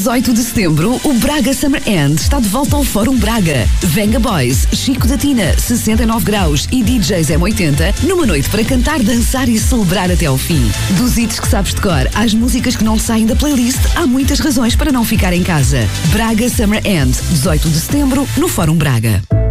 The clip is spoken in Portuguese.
18 de setembro, o Braga Summer End está de volta ao Fórum Braga. Venga Boys, Chico da Tina, 69 graus e DJs M80 numa noite para cantar, dançar e celebrar até ao fim. Dos hits que sabes de cor às músicas que não saem da playlist, há muitas razões para não ficar em casa. Braga Summer End, 18 de setembro, no Fórum Braga.